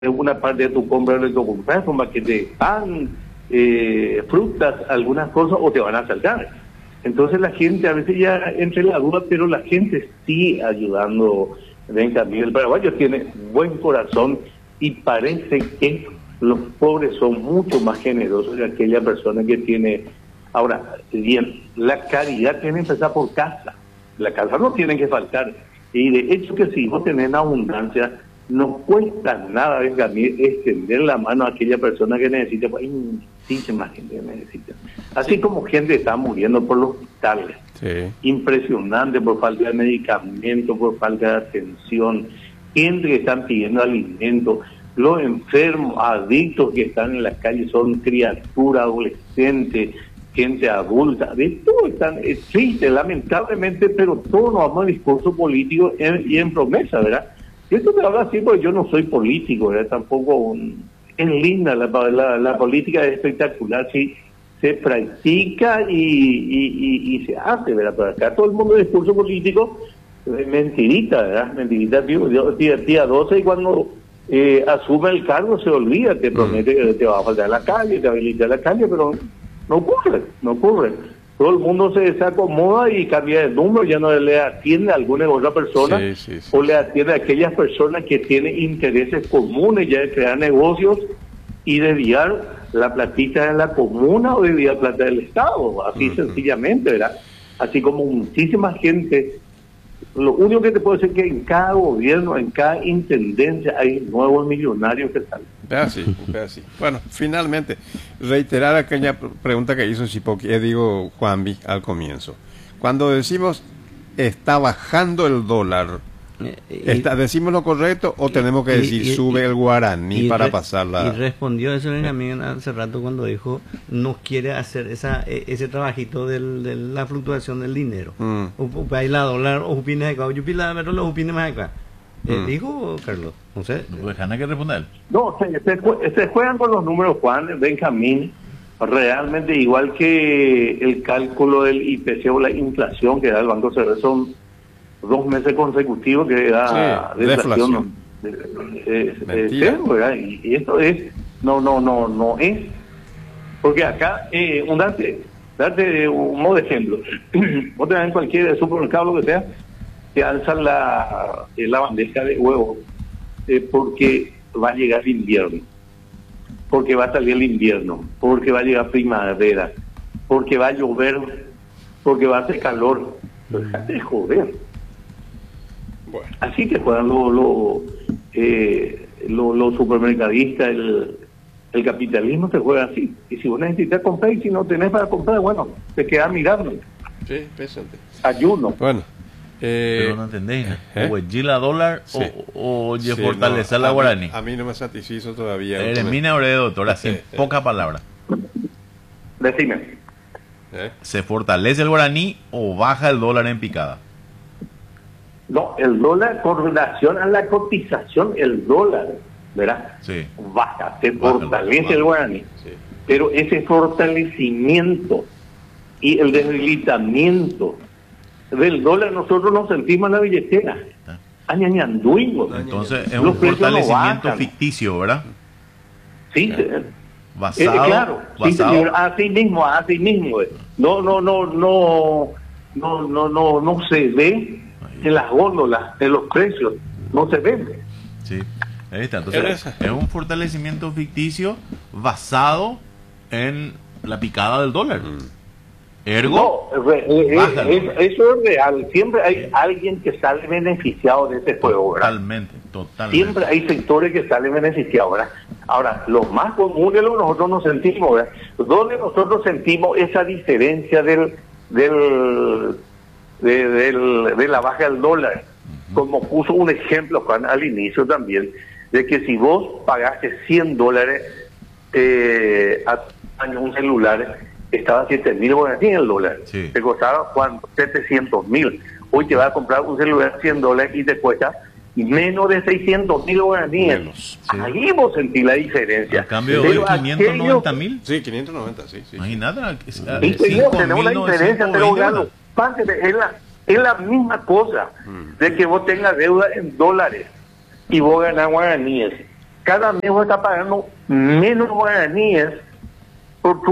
una parte de tu compra de tu comprar, como que te pan, frutas, algunas cosas, o te van a saltar. Entonces la gente a veces ya entra en la duda, pero la gente sí ayudando. Benjamín, el paraguayo tiene buen corazón y parece que los pobres son mucho más generosos que aquella persona que tiene. Ahora, bien, la caridad tiene que empezar por casa. La casa no tiene que faltar. Y de hecho que si vos tenés abundancia, no cuesta nada, Benjamín, extender la mano a aquella persona que necesita. Pues hay muchísima gente que necesita. Así como gente está muriendo por los hospitales. Sí. Impresionante, por falta de medicamentos, por falta de atención. Gente que están pidiendo alimentos. Los enfermos, adictos que están en las calles son criaturas, adolescentes, gente adulta, de todo están tristes, lamentablemente, pero todos nos vamos a discurso político y en promesa, ¿verdad? Y esto te habla así porque yo no soy político, ¿verdad? Tampoco es linda la política, es espectacular, sí, se practica y se hace, ¿verdad? Pero acá todo el mundo de discurso político, mentirita, ¿verdad? Mentirita, tía 12, y cuando asume el cargo se olvida, te promete que te va a faltar la calle, te va a habilitar la calle, pero no ocurre. Todo el mundo se desacomoda y cambia de número, ya no le atiende a alguna otra persona, sí. O le atiende a aquellas personas que tienen intereses comunes ya de crear negocios y desviar la platita de la comuna o desviar plata del Estado, así sencillamente, ¿verdad? Así como muchísima gente. Lo único que te puedo decir es que en cada gobierno, en cada intendencia hay nuevos millonarios que salen. Así. Bueno, finalmente, reiterar aquella pregunta que hizo Juanvi al comienzo. Cuando decimos está bajando el dólar, ¿decimos lo correcto o tenemos que decir sube el guaraní para pasarla? Y respondió eso Benjamín hace rato cuando dijo no quiere hacer ese trabajito de la fluctuación del dinero. Ahí la dólar o opina acá, yo pila pero lo opine más acá. Dijo Carlos, no sé. ¿Dejan que responder? No, se juegan con los números, Juan, Benjamín, realmente igual que el cálculo del IPC o la inflación que da el Banco Central, son 2 meses consecutivos que da deflación. Y esto es, no es, porque acá, darte un modo de ejemplo, vos te vas en cualquier supermercado, lo que sea, te alzan la bandeja de huevos, porque va a llegar el invierno, porque va a salir el invierno, porque va a llegar primavera, porque va a llover, porque va a hacer calor. Dejate de joder. Bueno. Así que juegan los supermercadistas, el capitalismo se juega así. Y si vos necesitas comprar y si no tenés para comprar, bueno, te quedas mirando. Sí, pensante. Ayuno. Bueno. Pero no entendéis, o la dólar o fortalecer la guaraní. A mí no me satisfizo todavía. Termina ahora, doctor, así, pocas palabras. Decime. ¿Se fortalece el guaraní o baja el dólar en picada? No, el dólar con relación a la cotización, el dólar, ¿verdad? Sí. Baja, se fortalece el guaraní. Sí. Pero ese fortalecimiento y el debilitamiento del dólar nosotros nos sentimos en la billetera. Añañanduimos. Entonces es un fortalecimiento ficticio, ¿verdad? Sí, basado, claro. Sí, señor, así mismo. No se ve en las góndolas, en los precios, no se ve. Sí, ahí está. Entonces es un fortalecimiento ficticio basado en la picada del dólar. Ergo, no, eso es real. Siempre hay alguien que sale beneficiado de ese juego, ¿verdad? Totalmente. Siempre hay sectores que salen beneficiados, ¿verdad? Ahora, lo más común es lo que nosotros nos sentimos, ¿verdad? ¿Dónde nosotros sentimos esa diferencia de la baja del dólar? Como puso un ejemplo Juan al inicio también, de que si vos pagaste $100 a un celular, estaba 7.000 guaraníes el dólar. Sí. Te costaba, Juan, 700.000. Hoy te vas a comprar un celular $100 y te cuesta menos de 600.000 guaraníes. Menos, sí. Ahí vos sentís la diferencia. ¿A cambio de 590.000? Sí, 590, sí. Imagínate. Tenemos la diferencia, pero es la misma cosa de que vos tengas deuda en dólares y vos ganás guaraníes. cada mes vos estás pagando menos guaraníes por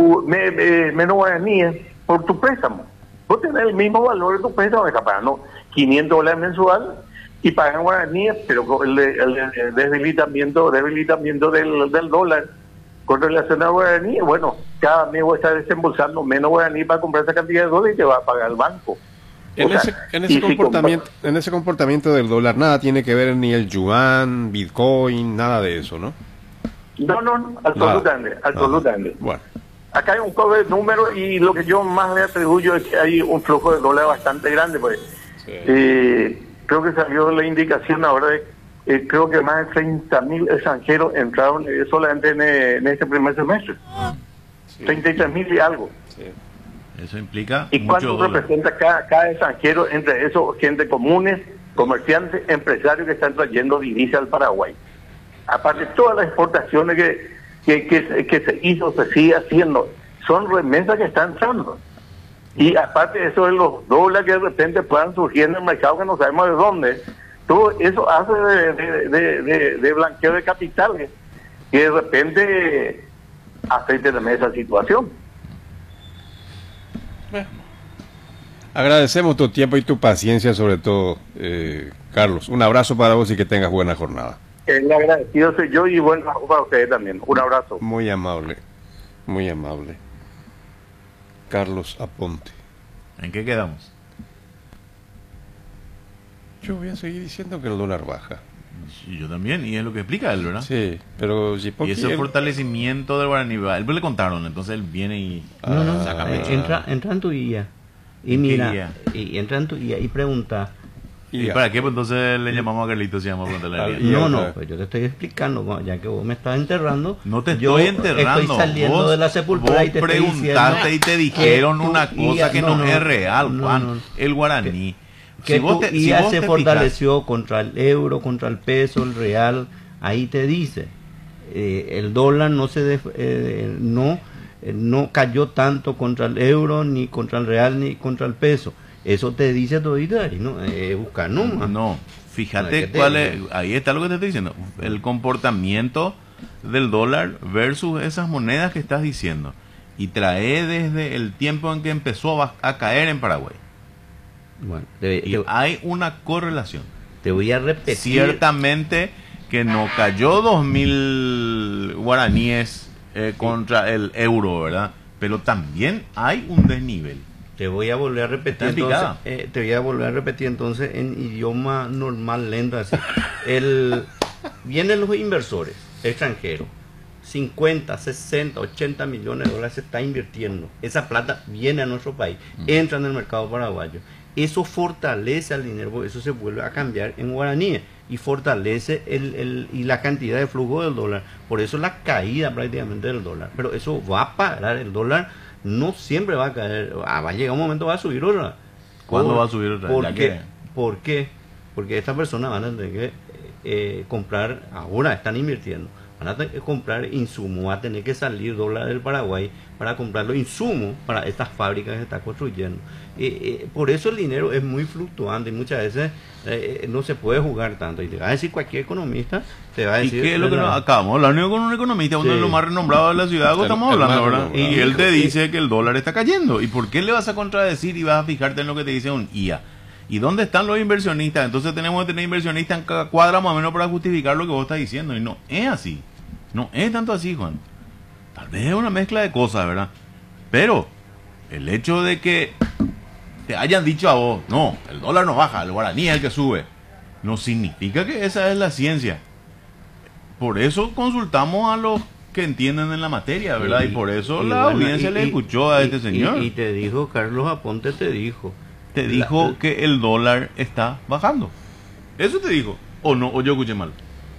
tu préstamo. Vos tenés el mismo valor de tu préstamo, estás pagando $500 mensual y pagan guaraníes, pero con el debilitamiento del dólar con relación a guaraníes, bueno, cada mes vos estás desembolsando menos guaraní para comprar esa cantidad de dólares y te va a pagar el banco. En ese comportamiento del dólar nada tiene que ver ni el yuan, Bitcoin, nada de eso, ¿no? No, absolutamente. Bueno. Acá hay un poco de números y lo que yo más le atribuyo es que hay un flujo de dólar bastante grande, pues. Sí. Creo que salió la indicación ahora de, creo que más de 30.000 extranjeros entraron solamente en este primer semestre. Sí. 33.000 y algo. Sí. Eso implica. ¿Y cuánto representa cada extranjero entre esos gente comunes, comerciantes, empresarios que están trayendo divisas al Paraguay? Aparte, todas las exportaciones que se hizo, se sigue haciendo, son remesas que están entrando. Y aparte de eso de los dólares que de repente puedan surgir en el mercado que no sabemos de dónde, todo eso hace de blanqueo de capitales que de repente afecte también esa situación. Bueno, agradecemos tu tiempo y tu paciencia, sobre todo, Carlos. Un abrazo para vos y que tengas buena jornada. El agradecido soy yo y bueno para ustedes también. Un abrazo. Muy amable, muy amable. Carlos Aponte. ¿En qué quedamos? Yo voy a seguir diciendo que el dólar baja. Sí, yo también, y es lo que explica él, ¿verdad? Sí, pero y ese fortalecimiento del guaraní, él le contaron, entonces él viene y saca entra en tu guía y mira, y entra en tu guía y pregunta. ¿Y para qué? Pues entonces le llamamos a Carlitos y vamos a preguntarle. No, pues yo te estoy explicando, ya que vos me estás enterrando. No te estoy enterrando. Estoy saliendo vos, de la sepultura y te preguntaste y te dijeron una cosa que no es real, Juan. El guaraní. Que tu IA se fortaleció contra el euro, contra el peso, el real. Ahí te dice, el dólar no cayó tanto contra el euro, ni contra el real, ni contra el peso. Eso te dice todito ahí, ¿no? Buscar nomás. No, fíjate cuál es, ahí está lo que te estoy diciendo. El comportamiento del dólar versus esas monedas que estás diciendo. Y trae desde el tiempo en que empezó a caer en Paraguay. Bueno, hay una correlación. Te voy a repetir. Ciertamente que no cayó 2.000 guaraníes contra el euro, ¿verdad? Pero también hay un desnivel. Te voy a volver a repetir entonces, en idioma normal, lento así. Vienen los inversores extranjeros, 50, 60, 80 millones de dólares se está invirtiendo. Esa plata viene a nuestro país, entra en el mercado paraguayo. Eso fortalece al dinero, eso se vuelve a cambiar en guaraníes y fortalece y la cantidad de flujo del dólar. Por eso la caída prácticamente del dólar. Pero eso va a parar el dólar. No siempre va a caer, va a llegar un momento, va a subir otra. ¿Cuándo va a subir otra? ¿Por qué? Porque estas personas van a tener que comprar, ahora están invirtiendo, van a tener que comprar insumos, va a tener que salir dólares del Paraguay para comprar los insumos para estas fábricas que se están construyendo. Por eso el dinero es muy fluctuante y muchas veces no se puede jugar tanto. Y te va a decir cualquier economista, te va a decir... ¿Y qué es lo que nos acabamos hablando con un economista, uno de los más renombrados de la ciudad, estamos hablando ahora? Y él te dice que el dólar está cayendo. ¿Y por qué le vas a contradecir y vas a fijarte en lo que te dice un IA? ¿Y dónde están los inversionistas? Entonces tenemos que tener inversionistas en cada cuadra más o menos para justificar lo que vos estás diciendo. Y no es así. No es tanto así, Juan. Tal vez es una mezcla de cosas, ¿verdad? Pero el hecho de que te hayan dicho a vos, no, el dólar no baja, el guaraní es el que sube, no significa que esa es la ciencia. Por eso consultamos a los que entienden en la materia, ¿verdad? Y por eso la audiencia le escuchó a este señor. Y te dijo, Carlos Aponte te dijo que el dólar está bajando. Eso te dijo. ¿O no? ¿O yo escuché mal?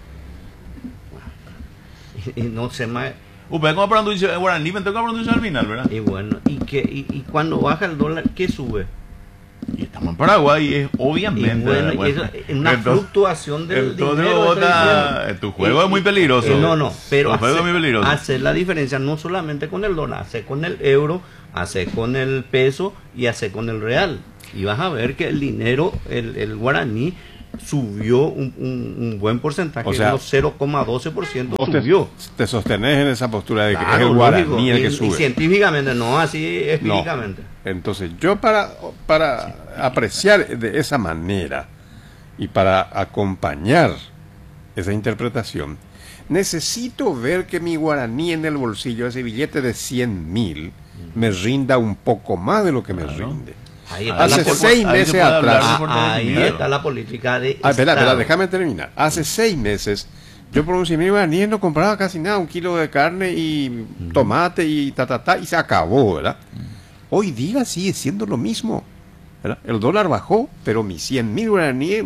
Y no sé más. Usted como hablando dice guaraní, me tengo hablando al final, ¿verdad? Y bueno, y cuando baja el dólar, ¿qué sube? Y estamos en Paraguay, es obviamente. Y bueno, eso, una fluctuación del dinero. Tu juego es muy peligroso. Pero es muy peligroso. Hacer la diferencia no solamente con el dólar, hacer con el euro, hacer con el peso y hacer con el real. Y vas a ver que el dinero, el guaraní, subió un buen porcentaje, o sea, los 0,12% vos subió. te sostenés en esa postura de que Claro, es el guaraní lógico. el que Y sube. científicamente, no así específicamente. No. Entonces, yo para apreciar de esa manera y para acompañar esa interpretación, necesito ver que mi guaraní en el bolsillo, ese billete de 100.000, me rinda un poco más de lo que me rinde. Ahí está Hace la 6 meses atrás. ahí está la política de Espera, Estado. déjame terminar. Hace 6 meses, yo por un 100.000 guaraníes no compraba casi nada, un kilo de carne y tomate y y se acabó, ¿verdad? Hoy día sigue siendo lo mismo, ¿verdad? El dólar bajó, pero mis 100.000 guaraníes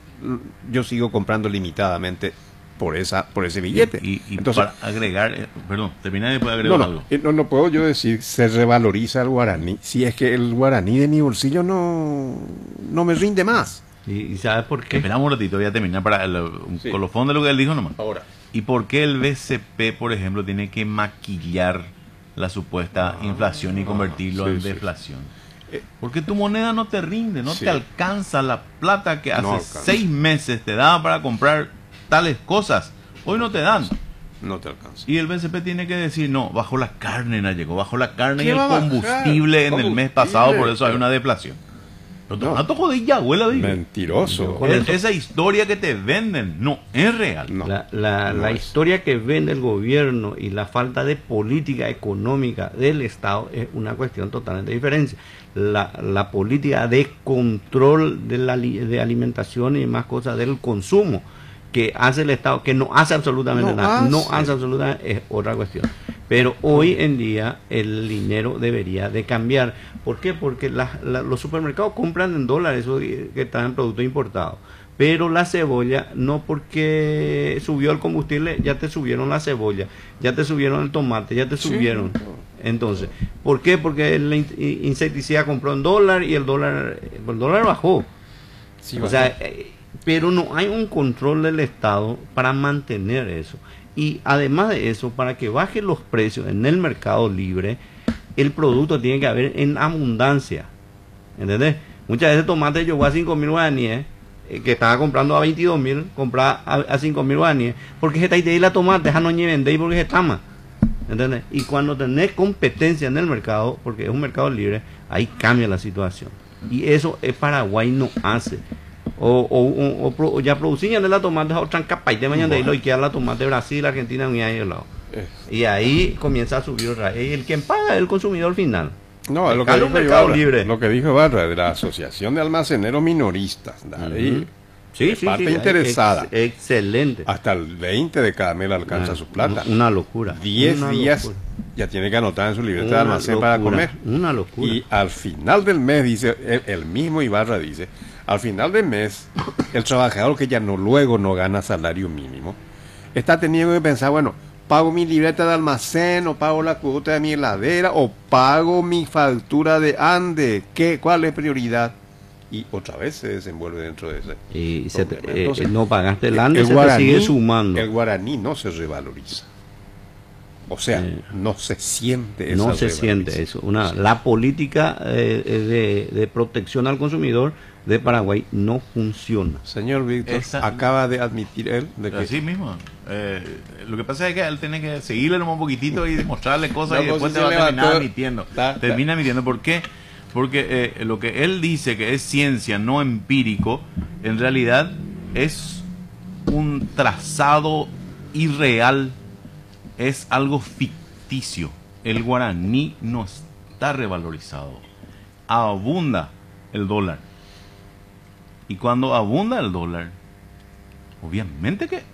yo sigo comprando limitadamente por ese billete. Y entonces, para agregar, perdón, termina y después agregar algo. no puedo yo decir se revaloriza el guaraní si es que el guaraní de mi bolsillo no me rinde más. ¿Y sabes por qué? Esperamos un ratito, voy a terminar para un colofón de lo que él dijo nomás. Ahora. ¿Y por qué el BCP, por ejemplo, tiene que maquillar la supuesta inflación y convertirlo en deflación? Porque tu moneda no te rinde, no te alcanza la plata que hace 6 meses te daba para comprar tales cosas. Hoy no te dan. No te alcanza. Y el BCP tiene que decir, no, bajó la carne, bajó la carne y ¿Qué el va a bajar? combustible en el mes pasado, por eso hay una deflación. Pero no te jodilla, abuela, digo. Mentiroso. Esa historia que te venden no es real. No. La historia que vende el gobierno y la falta de política económica del Estado es una cuestión totalmente diferente. La política de control de alimentación y más cosas del consumo que hace el Estado, que no hace absolutamente nada, no hace absolutamente, es otra cuestión. Pero hoy en día el dinero debería de cambiar. ¿Por qué? Porque los supermercados compran en dólares, eso que está en productos importados. Pero la cebolla, no porque subió el combustible, ya te subieron la cebolla, ya te subieron el tomate, ya te subieron. Entonces, ¿por qué? Porque el insecticida compró en dólar y el dólar bajó. Sí, o sea, pero no hay un control del Estado para mantener eso. Y además de eso, para que bajen los precios en el mercado libre, el producto tiene que haber en abundancia. ¿Entendés? Muchas veces tomate llegó a 5.000 guaraníes, que estaba comprando a 22.000, compraba a 5.000 guaraníes, porque se está ahí la tomate, ya no vende porque se tama. ¿Entendés? Y cuando tenés competencia en el mercado, porque es un mercado libre, ahí cambia la situación. Y eso Paraguay no hace. O ya producían de la tomate a otra capa y de mañana y queda la tomate de Brasil, Argentina y ahí al lado. Y ahí comienza a subir otra vez. Y el quien paga es el consumidor final. No, lo que dijo Ibarra, lo que dijo Ibarra de la Asociación de Almaceneros Minoristas. Parte interesada. Excelente. Hasta el 20 de cada mes alcanza su plata. Una locura. 10 días ya tiene que anotar en su libreta de almacén para comer. Una locura. Y al final del mes, dice el mismo Ibarra, dice, al final del mes, el trabajador que ya luego no gana salario mínimo, está teniendo que pensar, bueno, pago mi libreta de almacén, o pago la cuota de mi heladera, o pago mi factura de ANDE. ¿Cuál es prioridad? Y otra vez se desenvuelve dentro de ese. Y entonces, no pagaste el ANDE, se te sigue sumando. El guaraní no se revaloriza. O sea, no se siente eso. No se siente eso. La política de protección al consumidor de Paraguay no funciona. Señor Víctor, acaba de admitir él de que... Así mismo. Lo que pasa es que él tiene que seguirle un poquitito y demostrarle cosas y después te va a terminar admitiendo. Termina admitiendo. ¿Por qué? Porque lo que él dice que es ciencia, no empírico, en realidad es un trazado irreal, es algo ficticio. El guaraní no está revalorizado. Abunda el dólar. Y cuando abunda el dólar, obviamente que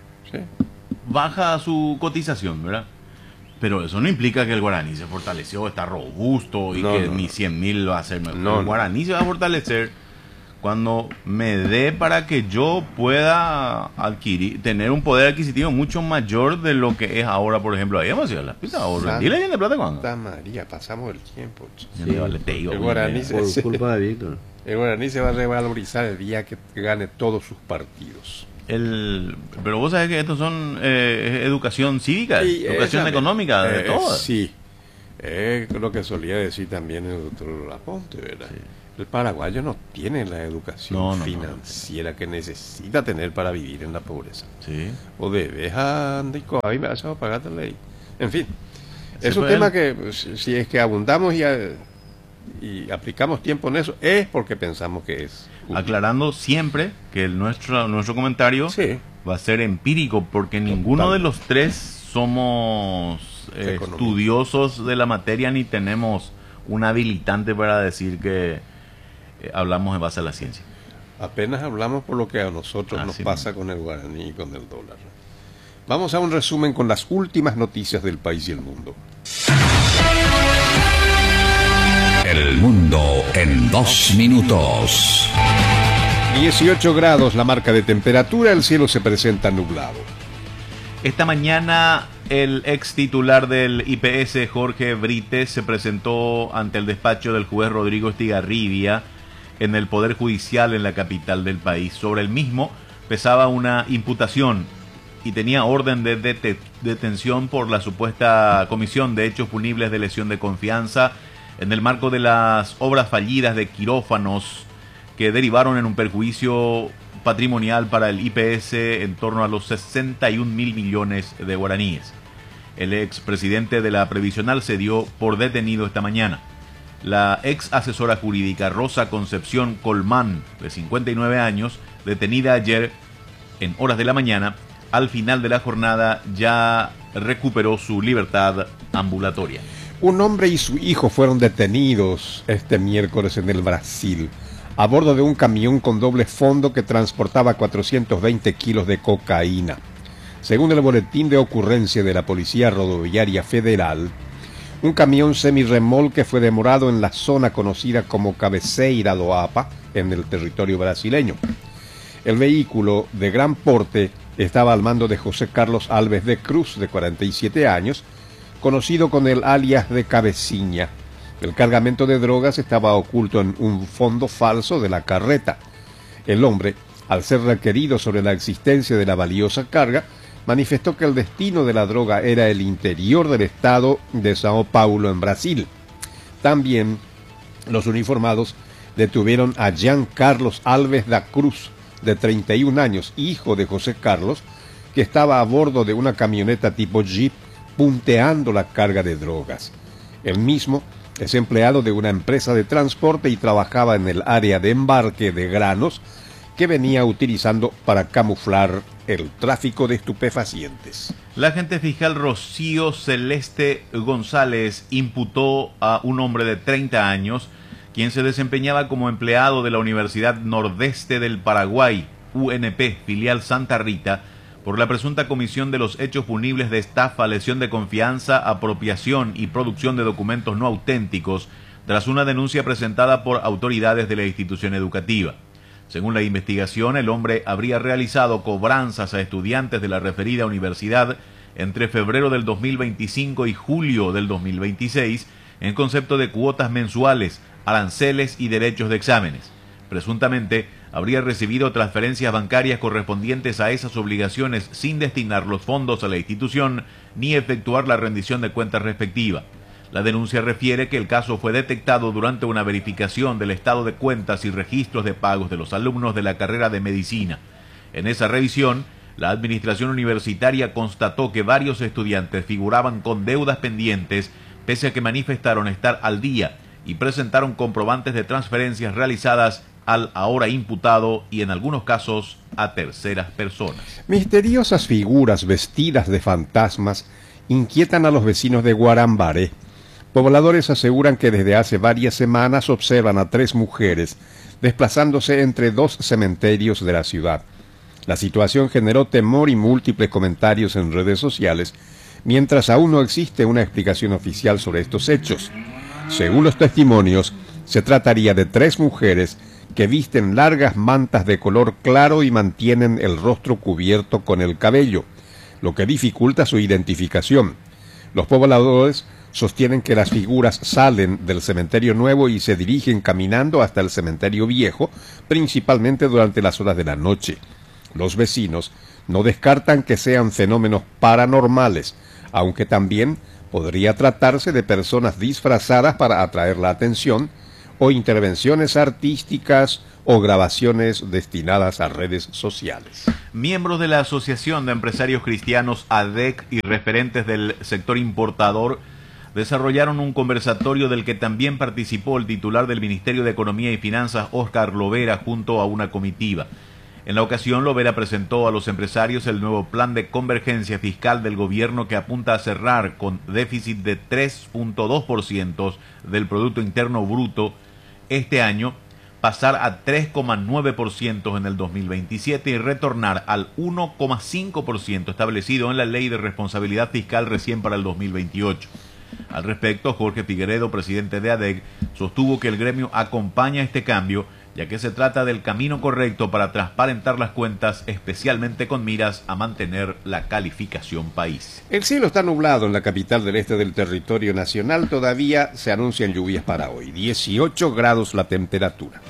baja su cotización, ¿verdad? Pero eso no implica que el guaraní se fortaleció, está robusto y que mi 100.000 va a ser mejor. El guaraní se va a fortalecer cuando me dé para que yo pueda tener un poder adquisitivo mucho mayor de lo que es ahora, por ejemplo. Ahí vamos a ir a la pista, o rendirle bien de plata cuando. Santa María, pasamos el tiempo. El guaraní por culpa de Víctor. El guaraní se va a revalorizar el día que gane todos sus partidos. Pero vos sabés que estos son educación cívica, educación económica, de todas. Sí, lo que solía decir también el doctor Laponte, ¿verdad? Sí. El paraguayo no tiene la educación financiera que necesita tener para vivir en la pobreza. Sí. O debes a Nico, ahí me vas a pagar la ley. En fin, es un tema que si es que abundamos y aplicamos tiempo en eso, es porque pensamos que es útil. Aclarando siempre que nuestro comentario va a ser empírico, porque ninguno de los tres somos estudiosos de la materia ni tenemos un habilitante para decir que hablamos en base a la ciencia. Apenas hablamos por lo que a nosotros nos pasa con el guaraní y con el dólar. Vamos a un resumen con las últimas noticias del país y el mundo. El mundo en 2 minutos. 18 grados la marca de temperatura, el cielo se presenta nublado. Esta mañana el ex titular del IPS, Jorge Brites, se presentó ante el despacho del juez Rodrigo Estigarribia en el Poder Judicial en la capital del país. Sobre el mismo pesaba una imputación y tenía orden de detención por la supuesta comisión de hechos punibles de lesión de confianza en el marco de las obras fallidas de quirófanos que derivaron en un perjuicio patrimonial para el IPS en torno a los 61.000 millones de guaraníes. El expresidente de la Previsional se dio por detenido esta mañana. La ex asesora jurídica Rosa Concepción Colmán, de 59 años, detenida ayer en horas de la mañana, al final de la jornada ya recuperó su libertad ambulatoria. Un hombre y su hijo fueron detenidos este miércoles en el Brasil, a bordo de un camión con doble fondo que transportaba 420 kilos de cocaína. Según el boletín de ocurrencia de la Policía Rodoviaria Federal, un camión semirremolque fue demorado en la zona conocida como Cabeceira do Apa, en el territorio brasileño. El vehículo de gran porte estaba al mando de José Carlos Alves de Cruz, de 47 años, conocido con el alias de Cabeciña. El cargamento de drogas estaba oculto en un fondo falso de la carreta. El hombre, al ser requerido sobre la existencia de la valiosa carga, manifestó que el destino de la droga era el interior del estado de Sao Paulo, en Brasil. También los uniformados detuvieron a Jean Carlos Alves da Cruz, de 31 años, hijo de José Carlos, que estaba a bordo de una camioneta tipo Jeep punteando la carga de drogas. El mismo es empleado de una empresa de transporte y trabajaba en el área de embarque de granos que venía utilizando para camuflar el tráfico de estupefacientes. La agente fiscal Rocío Celeste González imputó a un hombre de 30 años, quien se desempeñaba como empleado de la Universidad Nordeste del Paraguay, UNP, filial Santa Rita, por la presunta comisión de los hechos punibles de estafa, lesión de confianza, apropiación y producción de documentos no auténticos, tras una denuncia presentada por autoridades de la institución educativa. Según la investigación, el hombre habría realizado cobranzas a estudiantes de la referida universidad entre febrero del 2025 y julio del 2026 en concepto de cuotas mensuales, aranceles y derechos de exámenes. Presuntamente, habría recibido transferencias bancarias correspondientes a esas obligaciones sin destinar los fondos a la institución ni efectuar la rendición de cuentas respectiva. La denuncia refiere que el caso fue detectado durante una verificación del estado de cuentas y registros de pagos de los alumnos de la carrera de medicina. En esa revisión, la administración universitaria constató que varios estudiantes figuraban con deudas pendientes, pese a que manifestaron estar al día y presentaron comprobantes de transferencias realizadas al ahora imputado y en algunos casos a terceras personas. Misteriosas figuras vestidas de fantasmas inquietan a los vecinos de Guarambaré. Pobladores aseguran que desde hace varias semanas observan a 3 mujeres desplazándose entre 2 cementerios de la ciudad. La situación generó temor y múltiples comentarios en redes sociales, mientras aún no existe una explicación oficial sobre estos hechos. Según los testimonios, se trataría de 3 mujeres que visten largas mantas de color claro y mantienen el rostro cubierto con el cabello, lo que dificulta su identificación. Los pobladores sostienen que las figuras salen del cementerio nuevo y se dirigen caminando hasta el cementerio viejo, principalmente durante las horas de la noche. Los vecinos no descartan que sean fenómenos paranormales, aunque también podría tratarse de personas disfrazadas para atraer la atención o intervenciones artísticas o grabaciones destinadas a redes sociales. Miembros de la Asociación de Empresarios Cristianos ADEC y referentes del sector importador desarrollaron un conversatorio del que también participó el titular del Ministerio de Economía y Finanzas, Óscar Lovera, junto a una comitiva. En la ocasión, Lovera presentó a los empresarios el nuevo plan de convergencia fiscal del gobierno que apunta a cerrar con déficit de 3.2% del Producto Interno Bruto este año, pasar a 3,9% en el 2027 y retornar al 1,5% establecido en la Ley de Responsabilidad Fiscal recién para el 2028. Al respecto, Jorge Figueredo, presidente de ADEC, sostuvo que el gremio acompaña este cambio, ya que se trata del camino correcto para transparentar las cuentas, especialmente con miras a mantener la calificación país. El cielo está nublado en la capital del este del territorio nacional. Todavía se anuncian lluvias para hoy. 18 grados la temperatura.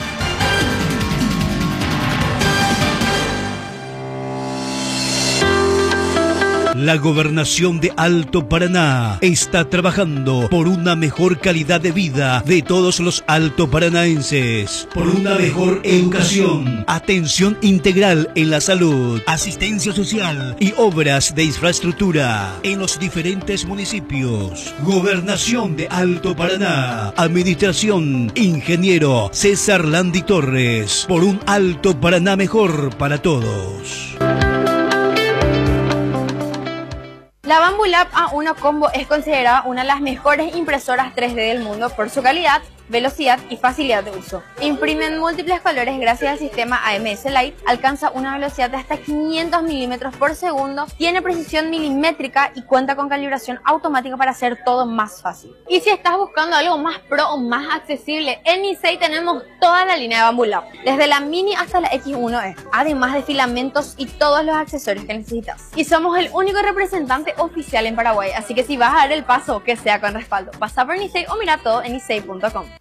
La Gobernación de Alto Paraná está trabajando por una mejor calidad de vida de todos los altoparanaenses, por una mejor educación, atención integral en la salud, asistencia social y obras de infraestructura en los diferentes municipios. Gobernación de Alto Paraná, Administración Ingeniero César Landi Torres, por un Alto Paraná mejor para todos. La Bambu Lab A1 Combo es considerada una de las mejores impresoras 3D del mundo por su calidad, velocidad y facilidad de uso. Imprime en múltiples colores gracias al sistema AMS Light, alcanza una velocidad de hasta 500 milímetros por segundo, tiene precisión milimétrica y cuenta con calibración automática para hacer todo más fácil. Y si estás buscando algo más pro o más accesible, en ISEI tenemos toda la línea de Bambu Lab, desde la Mini hasta la X1E, además de filamentos y todos los accesorios que necesitas. Y somos el único representante oficial en Paraguay, así que si vas a dar el paso, que sea con respaldo. Pasa por ISEI o mira todo en isei.com.